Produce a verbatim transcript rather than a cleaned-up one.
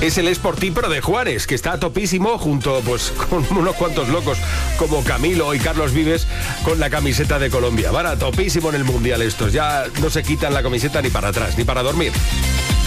es el Sporting, pero de Juárez, que está topísimo junto pues con unos cuantos locos como Camilo y Carlos Vives con la camiseta de Colombia. Van a topísimo en el Mundial estos, ya no se quitan la camiseta ni para atrás, ni para dormir.